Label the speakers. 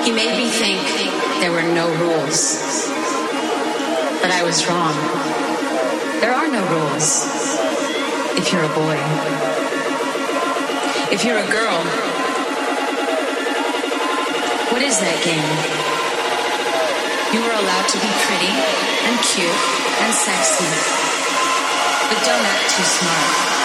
Speaker 1: He made me think there were no rules. But I was wrong. There are no rules if you're a boy. If you're a girl, what is that game? You are allowed to be pretty and cute and sexy, but don't act too smart.